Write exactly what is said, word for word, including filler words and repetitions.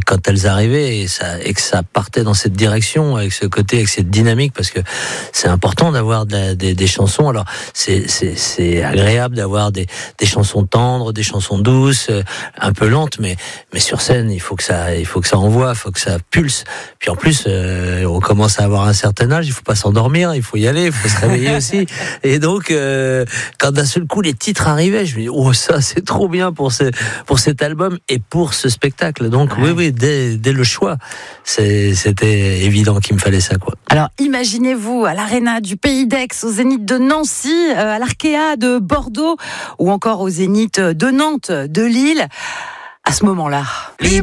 quand elles arrivaient et, ça, et que ça partait dans cette direction, avec ce côté, avec cette dynamique, parce que c'est important d'avoir de la, des, des chansons. Alors c'est, c'est, c'est agréable d'avoir des, des chansons tendres, des chansons douces, euh, un peu lentes, mais, mais sur scène, il faut que ça, il faut que ça envoie, il faut que ça pulse. Puis en plus, euh, on commence à avoir un certain âge, il faut pas s'endormir, il faut y aller, il faut se réveiller aussi. Et donc, euh, quand d'un seul coup les titres arrivaient, je me dis oh ça c'est trop bien pour ce, pour cet album et pour ce spectacle. Donc ouais. oui oui dès, dès le choix, c'est, c'était évident qu'il me fallait ça quoi. Alors imaginez-vous à l'Arena du Pays d'Aix, au Zénith de Nancy, à l'Arkea de Bordeaux ou encore au Zénith de Nantes, de Lille. À ce moment-là.